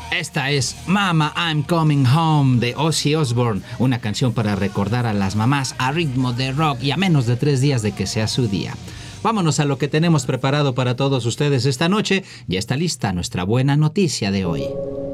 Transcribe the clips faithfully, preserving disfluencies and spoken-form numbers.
Esta es Mama I'm Coming Home de Ozzy Osbourne, una canción para recordar a las mamás a ritmo de rock y a menos de tres días de que sea su día. Vámonos a lo que tenemos preparado para todos ustedes esta noche. Ya está lista nuestra buena noticia de hoy.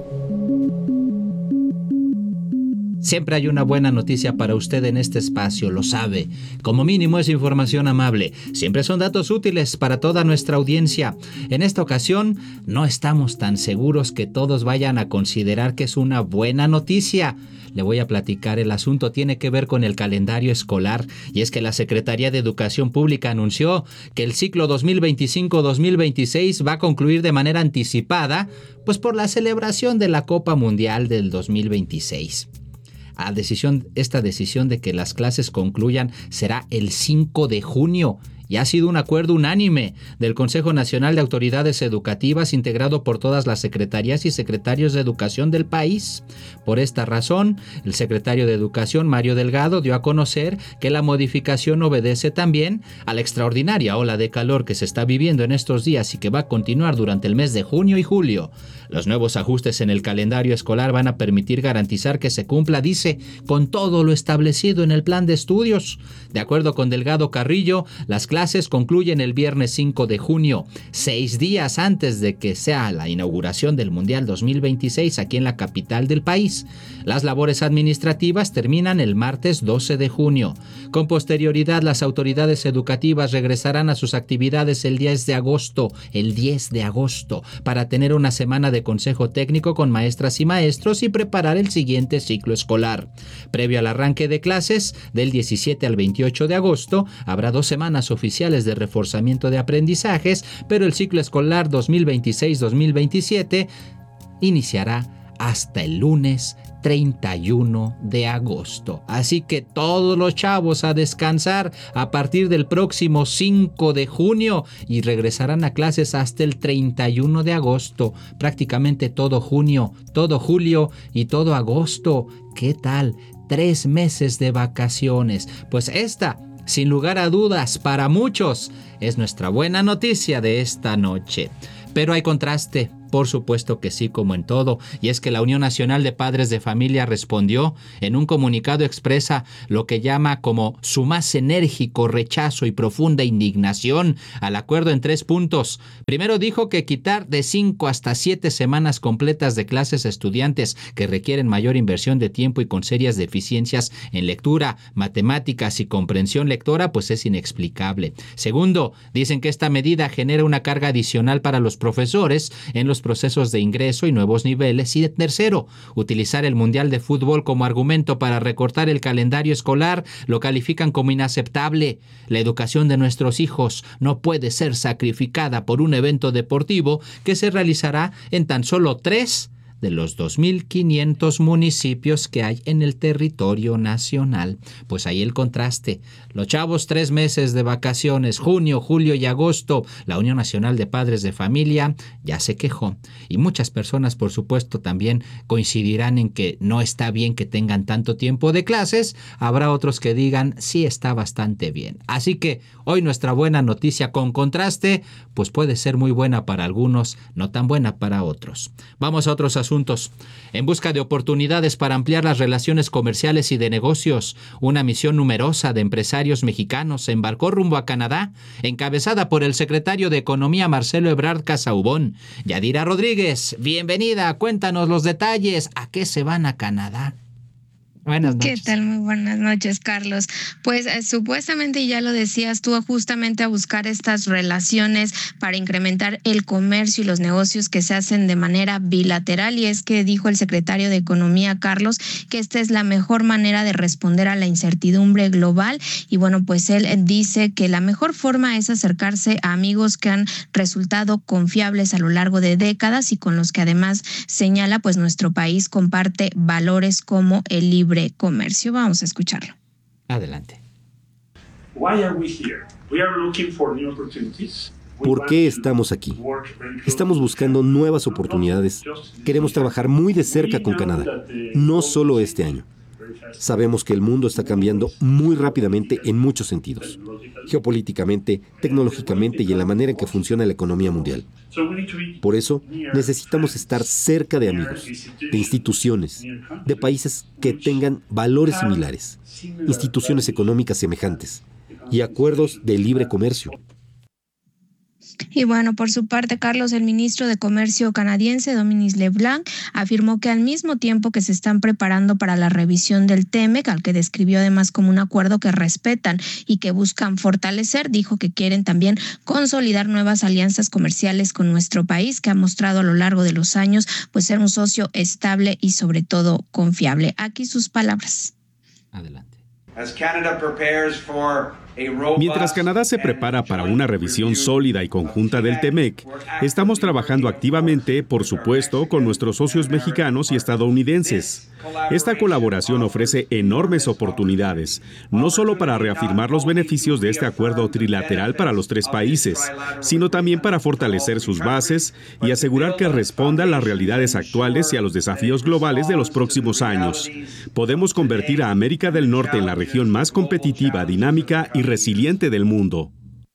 Siempre hay una buena noticia para usted en este espacio, lo sabe. Como mínimo es información amable. Siempre son datos útiles para toda nuestra audiencia. En esta ocasión, no estamos tan seguros que todos vayan a considerar que es una buena noticia. Le voy a platicar, el asunto tiene que ver con el calendario escolar, y es que la Secretaría de Educación Pública anunció que el ciclo dos mil veinticinco dos mil veintiséis va a concluir de manera anticipada, pues por la celebración de la Copa Mundial del dos mil veintiséis. A decisión, esta decisión de que las clases concluyan será el cinco de junio y ha sido un acuerdo unánime del Consejo Nacional de Autoridades Educativas integrado por todas las secretarías y secretarios de educación del país. Por esta razón, el secretario de Educación, Mario Delgado, dio a conocer que la modificación obedece también a la extraordinaria ola de calor que se está viviendo en estos días y que va a continuar durante el mes de junio y julio. Los nuevos ajustes en el calendario escolar van a permitir garantizar que se cumpla, dice, con todo lo establecido en el plan de estudios. De acuerdo con Delgado Carrillo, las clases concluyen el viernes cinco de junio, seis días antes de que sea la inauguración del Mundial dos mil veintiséis aquí en la capital del país. Las labores administrativas terminan el martes doce de junio. Con posterioridad, las autoridades educativas regresarán a sus actividades el diez de agosto, el diez de agosto, para tener una semana de consejo técnico con maestras y maestros y preparar el siguiente ciclo escolar. Previo al arranque de clases, del diecisiete al veintiocho de agosto, habrá dos semanas oficiales de reforzamiento de aprendizajes, pero el ciclo escolar dos mil veintiséis dos mil veintisiete iniciará hasta el lunes treinta y uno de agosto. Así que todos los chavos a descansar a partir del próximo cinco de junio y regresarán a clases hasta el treinta y uno de agosto. Prácticamente todo junio, todo julio y todo agosto. ¿Qué tal? Tres meses de vacaciones. Pues esta, sin lugar a dudas, para muchos, es nuestra buena noticia de esta noche. Pero hay contraste. Por supuesto que sí, como en todo, y es que la Unión Nacional de Padres de Familia respondió. En un comunicado expresa lo que llama como su más enérgico rechazo y profunda indignación al acuerdo en tres puntos. Primero dijo que quitar de cinco hasta siete semanas completas de clases a estudiantes que requieren mayor inversión de tiempo y con serias deficiencias en lectura, matemáticas y comprensión lectora, pues es inexplicable. Segundo, dicen que esta medida genera una carga adicional para los profesores en los procesos de ingreso y nuevos niveles. Y tercero, utilizar el Mundial de Fútbol como argumento para recortar el calendario escolar lo califican como inaceptable. La educación de nuestros hijos no puede ser sacrificada por un evento deportivo que se realizará en tan solo tres de los dos mil quinientos municipios que hay en el territorio nacional. Pues ahí el contraste. Los chavos tres meses de vacaciones, junio, julio y agosto. La Unión Nacional de Padres de Familia ya se quejó. Y muchas personas, por supuesto, también coincidirán en que no está bien que tengan tanto tiempo de clases. Habrá otros que digan, sí está bastante bien. Así que hoy nuestra buena noticia con contraste, pues puede ser muy buena para algunos, no tan buena para otros. Vamos a otros asuntos. Asuntos. En busca de oportunidades para ampliar las relaciones comerciales y de negocios, una misión numerosa de empresarios mexicanos se embarcó rumbo a Canadá, encabezada por el secretario de Economía Marcelo Ebrard Casaubon. Yadira Rodríguez, bienvenida, cuéntanos los detalles. ¿A qué se van a Canadá? Buenas noches. ¿Qué tal? Muy buenas noches, Carlos. Pues eh, supuestamente, ya lo decías tú, justamente a buscar estas relaciones para incrementar el comercio y los negocios que se hacen de manera bilateral. Y es que dijo el secretario de Economía, Carlos, que esta es la mejor manera de responder a la incertidumbre global. Y bueno, pues él dice que la mejor forma es acercarse a amigos que han resultado confiables a lo largo de décadas y con los que además señala, pues nuestro país comparte valores como el libre comercio. Vamos a escucharlo. Adelante. ¿Por qué estamos aquí? Estamos buscando nuevas oportunidades. Queremos trabajar muy de cerca con Canadá, no solo este año. Sabemos que el mundo está cambiando muy rápidamente en muchos sentidos, geopolíticamente, tecnológicamente y en la manera en que funciona la economía mundial. Por eso, necesitamos estar cerca de amigos, de instituciones, de países que tengan valores similares, instituciones económicas semejantes y acuerdos de libre comercio. Y bueno, por su parte, Carlos, el ministro de Comercio canadiense, Dominic LeBlanc, afirmó que al mismo tiempo que se están preparando para la revisión del T M E C, al que describió además como un acuerdo que respetan y que buscan fortalecer, dijo que quieren también consolidar nuevas alianzas comerciales con nuestro país, que ha mostrado a lo largo de los años pues ser un socio estable y sobre todo confiable. Aquí sus palabras. Adelante. As Canada prepares for Mientras Canadá se prepara para una revisión sólida y conjunta del T M E C, estamos trabajando activamente, por supuesto, con nuestros socios mexicanos y estadounidenses. Esta colaboración ofrece enormes oportunidades, no solo para reafirmar los beneficios de este acuerdo trilateral para los tres países, sino también para fortalecer sus bases y asegurar que responda a las realidades actuales y a los desafíos globales de los próximos años. Podemos convertir a América del Norte en la región más competitiva, dinámica y resiliente del mundo.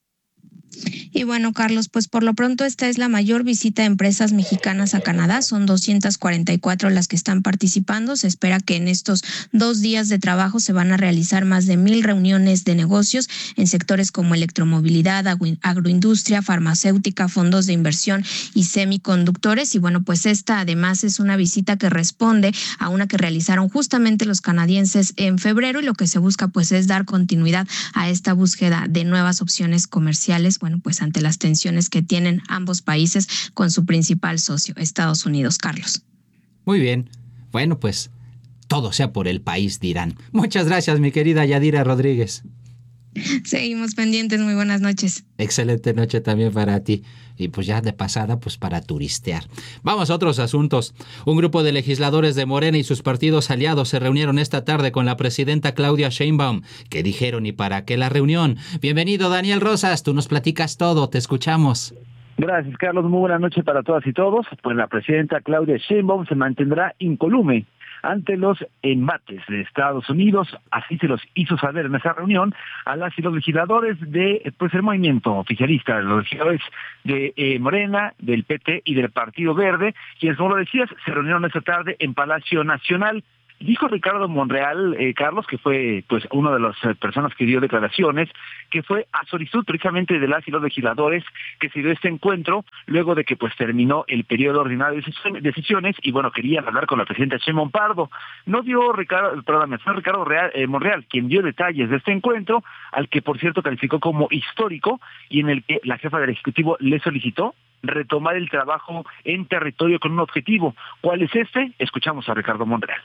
Y bueno, Carlos, pues por lo pronto esta es la mayor visita de empresas mexicanas a Canadá. Son doscientas cuarenta y cuatro las que están participando. Se espera que en estos dos días de trabajo se van a realizar más de mil reuniones de negocios en sectores como electromovilidad, agroindustria, farmacéutica, fondos de inversión y semiconductores. Y bueno, pues esta además es una visita que responde a una que realizaron justamente los canadienses en febrero, y lo que se busca pues es dar continuidad a esta búsqueda de nuevas opciones comerciales, bueno, pues ante las tensiones que tienen ambos países con su principal socio, Estados Unidos. Carlos. Muy bien. Bueno, pues todo sea por el país, dirán. Muchas gracias, mi querida Yadira Rodríguez. Seguimos pendientes. Muy buenas noches. Excelente noche también para ti. Y pues ya de pasada, pues para turistear. Vamos a otros asuntos. Un grupo de legisladores de Morena y sus partidos aliados se reunieron esta tarde con la presidenta Claudia Sheinbaum. ¿Qué dijeron y para qué la reunión? Bienvenido, Daniel Rosas. Tú nos platicas todo. Te escuchamos. Gracias, Carlos. Muy buenas noches para todas y todos. Pues la presidenta Claudia Sheinbaum se mantendrá incólume ante los embates de Estados Unidos. Así se los hizo saber en esa reunión a las y los legisladores de pues el movimiento oficialista, los legisladores de eh, Morena, del P T y del Partido Verde, quienes, como lo decías, se reunieron esta tarde en Palacio Nacional. Dijo Ricardo Monreal, eh, Carlos, que fue pues una de las eh, personas que dio declaraciones, que fue a solicitud precisamente de las y los legisladores que se dio este encuentro luego de que pues terminó el periodo ordinario de sesiones y bueno, querían hablar con la presidenta Sheinbaum Pardo. No dio Ricardo, perdón, fue Ricardo Real, eh, Monreal quien dio detalles de este encuentro, al que por cierto calificó como histórico y en el que la jefa del Ejecutivo le solicitó retomar el trabajo en territorio con un objetivo. ¿Cuál es este? Escuchamos a Ricardo Monreal.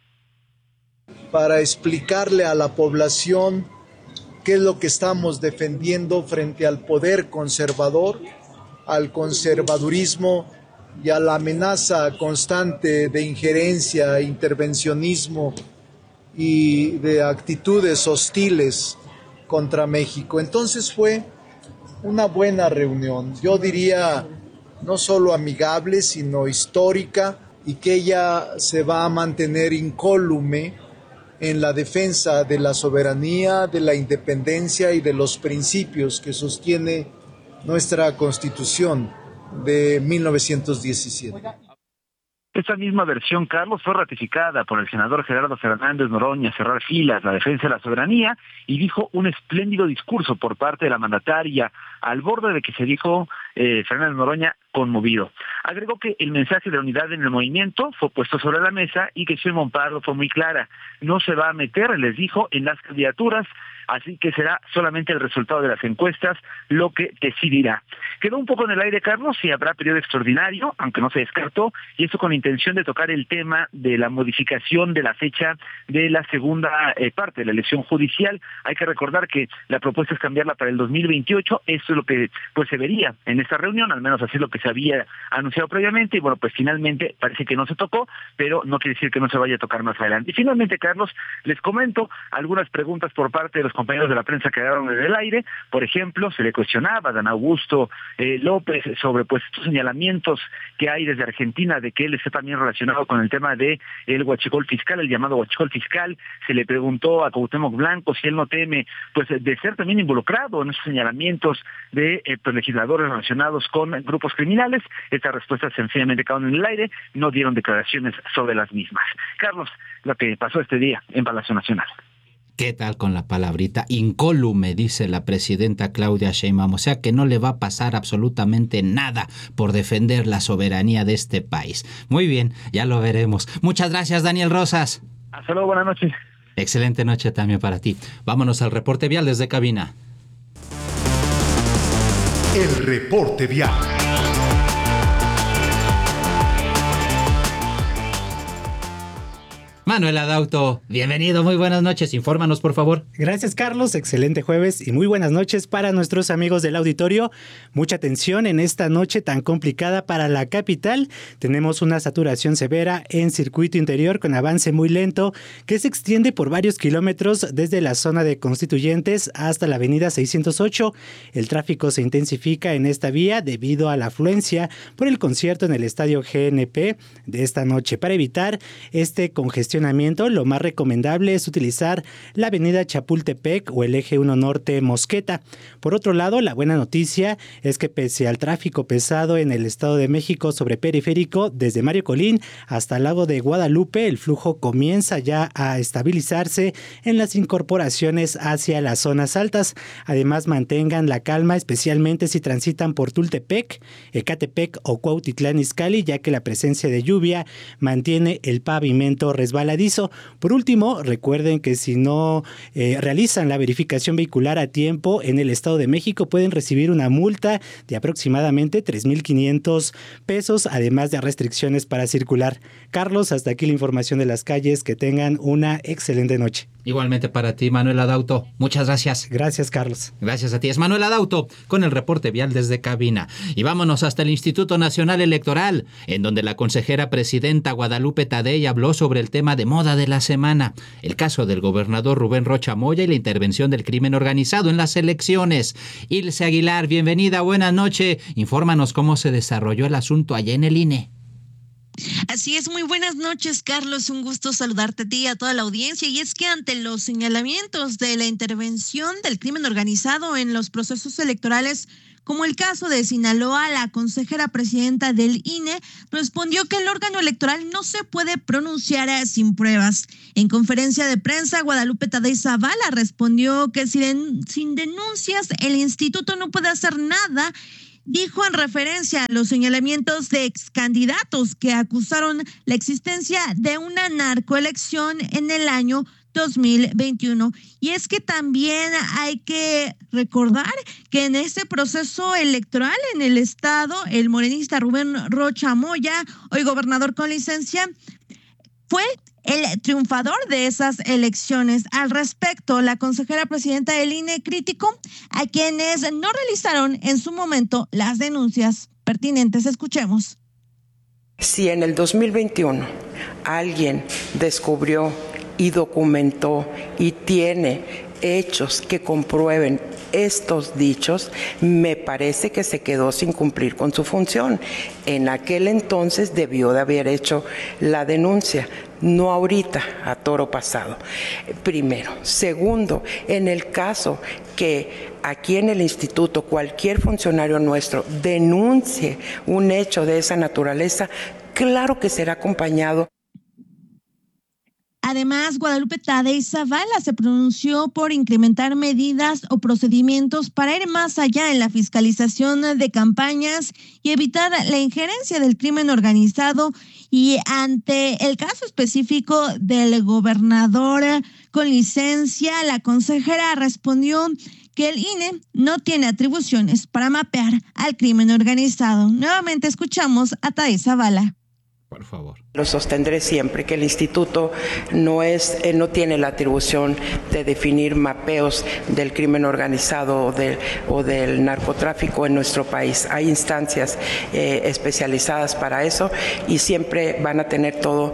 Para explicarle a la población qué es lo que estamos defendiendo frente al poder conservador, al conservadurismo y a la amenaza constante de injerencia, intervencionismo y de actitudes hostiles contra México. Entonces fue una buena reunión, yo diría no solo amigable, sino histórica, y que ella se va a mantener incólume en la defensa de la soberanía, de la independencia y de los principios que sostiene nuestra Constitución de mil novecientos diecisiete. Esta misma versión, Carlos, fue ratificada por el senador Gerardo Fernández Noroña, cerrar filas, la defensa de la soberanía, y dijo un espléndido discurso por parte de la mandataria, al borde de que se dijo eh, Fernández Noroña conmovido. Agregó que el mensaje de unidad en el movimiento fue puesto sobre la mesa y que Sheinbaum Pardo fue muy clara. No se va a meter, les dijo, en las candidaturas, así que será solamente el resultado de las encuestas lo que decidirá. Quedó un poco en el aire, Carlos, si habrá periodo extraordinario, aunque no se descartó, y esto con intención de tocar el tema de la modificación de la fecha de la segunda eh, parte de la elección judicial. Hay que recordar que la propuesta es cambiarla para el dos mil veintiocho, esto es lo que pues se vería en esta reunión, al menos así es lo que se había anunciado previamente, y bueno, pues finalmente parece que no se tocó, pero no quiere decir que no se vaya a tocar más adelante. Y finalmente, Carlos, les comento algunas preguntas por parte de los compañeros de la prensa que quedaron en el aire. Por ejemplo, se le cuestionaba a Dan Augusto eh, López sobre pues estos señalamientos que hay desde Argentina de que él está también relacionado con el tema de el huachicol fiscal, el llamado huachicol fiscal. Se le preguntó a Cuauhtémoc Blanco si él no teme pues de ser también involucrado en esos señalamientos de eh, pues, legisladores relacionados con grupos criminales. Estas respuestas sencillamente quedaron en el aire, no dieron declaraciones sobre las mismas. Carlos, lo que pasó este día en Palacio Nacional. ¿Qué tal con la palabrita incólume? Dice la presidenta Claudia Sheinbaum. O sea que no le va a pasar absolutamente nada por defender la soberanía de este país. Muy bien, ya lo veremos. Muchas gracias, Daniel Rosas. Hasta luego, buenas noches. Excelente noche también para ti. Vámonos al reporte vial desde cabina. El reporte vial. Manuel Adauto, bienvenido, muy buenas noches, infórmanos por favor. Gracias Carlos, excelente jueves y muy buenas noches para nuestros amigos del auditorio. Mucha atención en esta noche tan complicada para la capital. Tenemos una saturación severa en circuito interior con avance muy lento que se extiende por varios kilómetros desde la zona de Constituyentes hasta la avenida seiscientos ocho. El tráfico se intensifica en esta vía debido a la afluencia por el concierto en el estadio G N P de esta noche. Para evitar este congestionamiento, lo más recomendable es utilizar la avenida Chapultepec o el eje uno Norte Mosqueta. Por otro lado, la buena noticia es que pese al tráfico pesado en el Estado de México sobre periférico, desde Mario Colín hasta el lago de Guadalupe, el flujo comienza ya a estabilizarse en las incorporaciones hacia las zonas altas. Además, mantengan la calma, especialmente si transitan por Tultepec, Ecatepec o Cuautitlán Izcalli, ya que la presencia de lluvia mantiene el pavimento resbaladizo. Por último, recuerden que si no eh, realizan la verificación vehicular a tiempo en el Estado de México, pueden recibir una multa de aproximadamente tres mil quinientos pesos, además de restricciones para circular. Carlos, hasta aquí la información de las calles. Que tengan una excelente noche. Igualmente para ti, Manuel Adauto. Muchas gracias. Gracias, Carlos. Gracias a ti. Es Manuel Adauto con el reporte vial desde cabina. Y vámonos hasta el Instituto Nacional Electoral, en donde la consejera presidenta Guadalupe Tadei habló sobre el tema de moda de la semana, el caso del gobernador Rubén Rocha Moya y la intervención del crimen organizado en las elecciones. Ilse Aguilar, bienvenida, buenas noches. Infórmanos cómo se desarrolló el asunto allá en el I N E. Así es, muy buenas noches, Carlos, un gusto saludarte a ti y a toda la audiencia. Y es que ante los señalamientos de la intervención del crimen organizado en los procesos electorales, como el caso de Sinaloa, la consejera presidenta del I N E respondió que el órgano electoral no se puede pronunciar sin pruebas. En conferencia de prensa, Guadalupe Tadei Zavala respondió que sin, sin denuncias el instituto no puede hacer nada. Dijo en referencia a los señalamientos de excandidatos que acusaron la existencia de una narcoelección en el año dos mil veintiuno. Y es que también hay que recordar que en ese proceso electoral en el estado, el morenista Rubén Rocha Moya, hoy gobernador con licencia, fue el triunfador de esas elecciones. Al respecto, la consejera presidenta del I N E criticó a quienes no realizaron en su momento las denuncias pertinentes. Escuchemos. Si en el dos mil veintiuno alguien descubrió y documentó y tiene hechos que comprueben estos dichos, me parece que se quedó sin cumplir con su función. En aquel entonces debió de haber hecho la denuncia, no ahorita, a toro pasado. Primero. Segundo, en el caso que aquí en el instituto cualquier funcionario nuestro denuncie un hecho de esa naturaleza, claro que será acompañado. Además, Guadalupe Tadei Zavala se pronunció por incrementar medidas o procedimientos para ir más allá en la fiscalización de campañas y evitar la injerencia del crimen organizado. Y ante el caso específico del gobernador con licencia, la consejera respondió que el I N E no tiene atribuciones para mapear al crimen organizado. Nuevamente escuchamos a Tadei Zavala. Por favor. Lo sostendré siempre, que el instituto no es, eh, no tiene la atribución de definir mapeos del crimen organizado o del, o del narcotráfico en nuestro país. Hay instancias eh, especializadas para eso y siempre van a tener todo.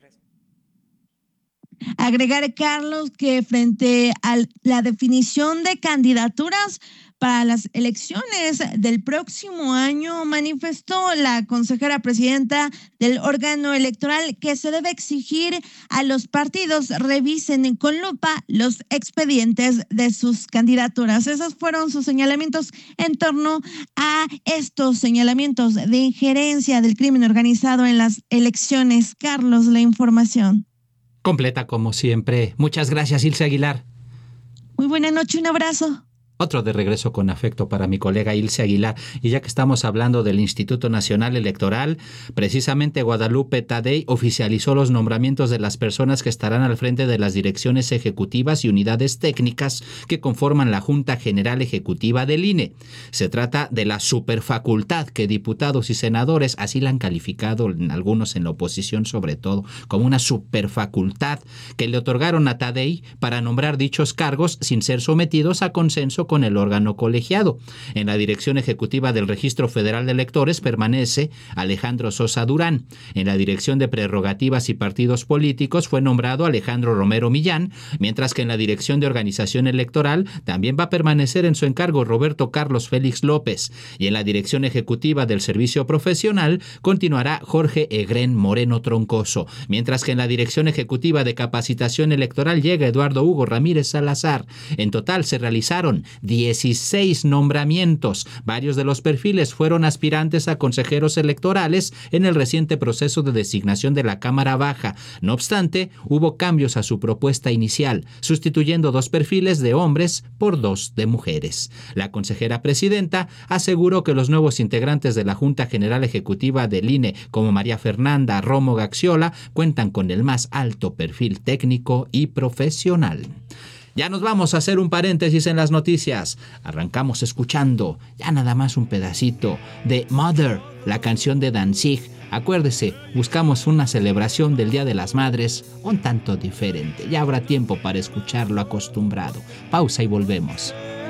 Agregar, Carlos, que frente a la definición de candidaturas para las elecciones del próximo año, manifestó la consejera presidenta del órgano electoral que se debe exigir a los partidos revisen con lupa los expedientes de sus candidaturas. Esos fueron sus señalamientos en torno a estos señalamientos de injerencia del crimen organizado en las elecciones. Carlos, la información. Completa como siempre. Muchas gracias, Ilse Aguilar. Muy buena noche, un abrazo. Otro de regreso con afecto para mi colega Ilse Aguilar. Y ya que estamos hablando del Instituto Nacional Electoral, precisamente Guadalupe Tadei oficializó los nombramientos de las personas que estarán al frente de las direcciones ejecutivas y unidades técnicas que conforman la Junta General Ejecutiva del I N E. Se trata de la superfacultad que diputados y senadores, así la han calificado algunos en la oposición sobre todo, como una superfacultad que le otorgaron a Tadei para nombrar dichos cargos sin ser sometidos a consenso con el órgano colegiado. En la dirección ejecutiva del Registro Federal de Electores permanece Alejandro Sosa Durán. En la dirección de prerrogativas y partidos políticos fue nombrado Alejandro Romero Millán, mientras que en la dirección de organización electoral también va a permanecer en su encargo Roberto Carlos Félix López. Y en la dirección ejecutiva del servicio profesional continuará Jorge Egren Moreno Troncoso, mientras que en la dirección ejecutiva de capacitación electoral llega Eduardo Hugo Ramírez Salazar. En total se realizaron dieciséis nombramientos. Varios de los perfiles fueron aspirantes a consejeros electorales en el reciente proceso de designación de la Cámara Baja. No obstante, hubo cambios a su propuesta inicial, sustituyendo dos perfiles de hombres por dos de mujeres. La consejera presidenta aseguró que los nuevos integrantes de la Junta General Ejecutiva del I N E, como María Fernanda Romo Gaxiola, cuentan con el más alto perfil técnico y profesional. Ya nos vamos a hacer un paréntesis en las noticias. Arrancamos escuchando ya nada más un pedacito de Mother, la canción de Danzig. Acuérdese, buscamos una celebración del Día de las Madres un tanto diferente. Ya habrá tiempo para escuchar lo acostumbrado. Pausa y volvemos.